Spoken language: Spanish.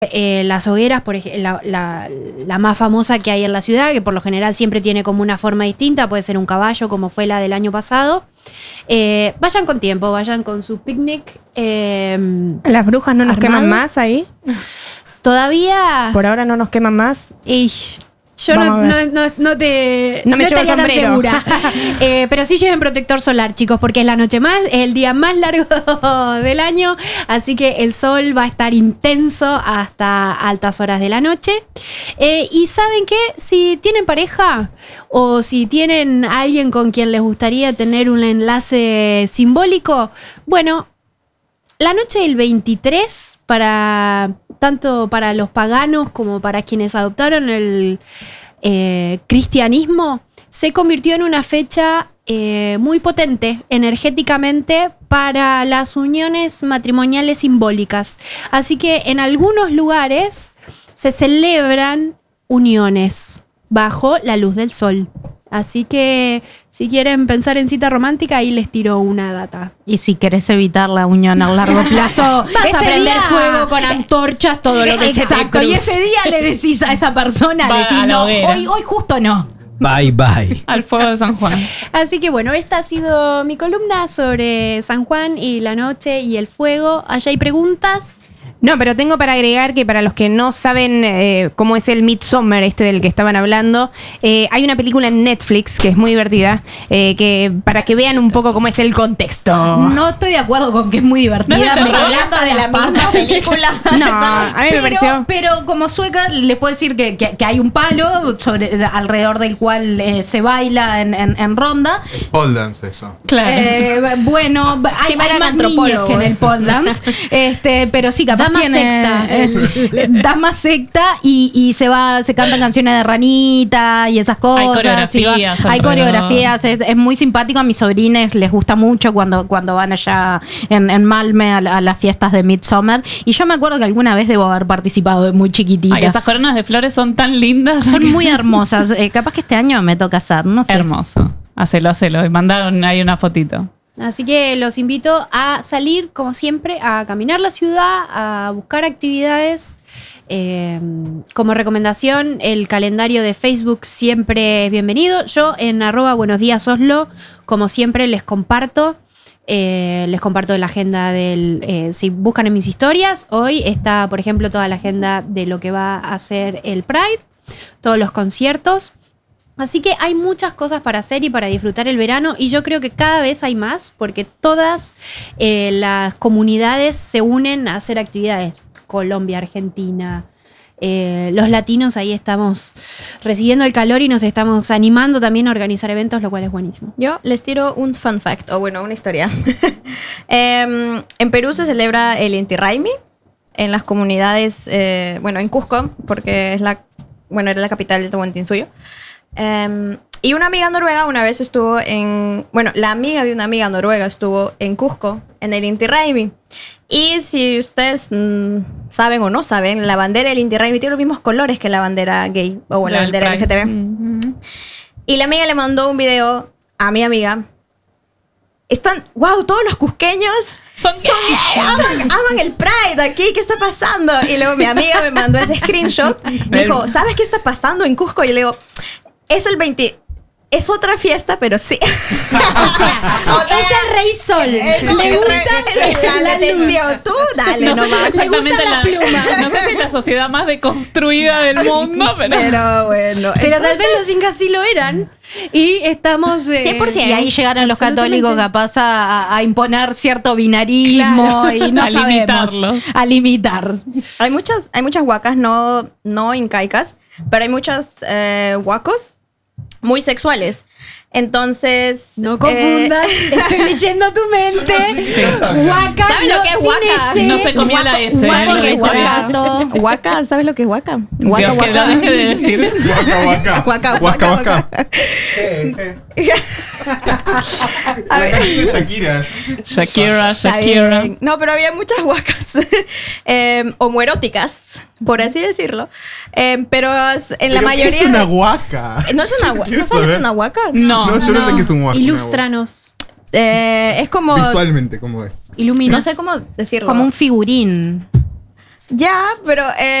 Las hogueras, por ejemplo, la más famosa que hay en la ciudad, que por lo general siempre tiene como una forma distinta, puede ser un caballo como fue la del año pasado. Vayan con tiempo, vayan con su picnic. ¿Las brujas no nos queman más ahí? Todavía... Por ahora no nos queman más. Yo no me llevo estaría tan segura. Pero sí lleven protector solar, chicos, porque es el día más largo del año. Así que el sol va a estar intenso hasta altas horas de la noche. Y ¿saben qué? Si tienen pareja o si tienen a alguien con quien les gustaría tener un enlace simbólico, bueno, la noche del 23, tanto para los paganos como para quienes adoptaron el cristianismo, se convirtió en una fecha muy potente energéticamente para las uniones matrimoniales simbólicas. Así que en algunos lugares se celebran uniones bajo la luz del sol. Así que si quieren pensar en cita romántica, ahí les tiro una data. Y si querés evitar la unión a largo plazo, vas a prender fuego con antorchas, todo lo que se te cruce. Y ese día le decís a esa persona, le decís, no, hoy justo no. Bye, bye. Al fuego de San Juan. Así que bueno, esta ha sido mi columna sobre San Juan y la noche y el fuego. ¿Allá hay preguntas? No, pero tengo para agregar que para los que no saben cómo es el Midsommar del que estaban hablando, hay una película en Netflix que es muy divertida, que para que vean un poco cómo es el contexto. No estoy de acuerdo con que es muy divertida. No, hablando de la misma película. No, a mí me pareció. Pero como sueca les puedo decir que hay un palo alrededor del cual se baila en ronda. El pole dance, eso. Claro. Bueno, hay más niñas que en el pole dance. Pero sí, capaz da más secta y se cantan canciones de ranita y esas cosas. Hay coreografías, es muy simpático. A mis sobrines les gusta mucho cuando van allá en Malmö a las fiestas de Midsommar. Y yo me acuerdo que alguna vez debo haber participado de muy chiquitita. Ay, esas coronas de flores son tan lindas. Son muy hermosas. Capaz que este año me toca hacer, no sé. Hermoso. Hacelo. Y mandaron ahí una fotito. Así que los invito a salir, como siempre, a caminar la ciudad, a buscar actividades. Como recomendación, el calendario de Facebook siempre es bienvenido. Yo en @buenosdiasoslo, como siempre, les comparto la agenda si buscan en mis historias. Hoy está, por ejemplo, toda la agenda de lo que va a ser el Pride, todos los conciertos. Así que hay muchas cosas para hacer y para disfrutar el verano, y yo creo que cada vez hay más porque todas las comunidades se unen a hacer actividades. Colombia, Argentina, los latinos ahí estamos recibiendo el calor y nos estamos animando también a organizar eventos, lo cual es buenísimo. Yo les tiro un fun fact, o bueno, una historia. En Perú se celebra el Inti Raymi en las comunidades, en Cusco, porque era la capital de Tahuantinsuyo. Y una amiga noruega una vez estuvo la amiga de una amiga noruega estuvo en Cusco, en el Inti Raymi. Y si ustedes saben o no saben, la bandera del Inti Raymi tiene los mismos colores que la bandera gay o la bandera LGTB. Mm-hmm. Y la amiga le mandó un video a mi amiga. Todos los cusqueños aman el Pride aquí, ¿qué está pasando? Y luego mi amiga me mandó ese screenshot. Me dijo, ¿sabes qué está pasando en Cusco? Y le digo, es el 20... Es otra fiesta, pero sí. o sea, es el Rey Sol. Le gusta la atención. Tú dale nomás. Le gusta la pluma. No sé si es la sociedad más deconstruida del mundo, pero bueno. Pero tal vez los incas sí lo eran. Y estamos... 100%. Y ahí llegaron los católicos capaz a imponer cierto binarismo, claro. Y no sabemos. A limitar. Hay muchas huacas no incaicas, pero hay muchos huacos muy sexuales. Entonces... No confundas. Estoy leyendo tu mente. Huaca. ¿Sabes lo que es huaca? No se comió la S. Huaca. ¿Sabes lo que es huaca? Dios, que lo deje de decir. Huaca. A ver. Shakira. No, pero había muchas huacas homoeróticas, por así decirlo. Pero en la mayoría... ¿Qué es una huaca? ¿No es una huaca? ¿No sabes qué es una huaca? No, yo no sé qué es un huaca. Ilústranos. Es como... Visualmente, ¿cómo es? Ilumina. No sé cómo decirlo. Como un figurín. Ya, pero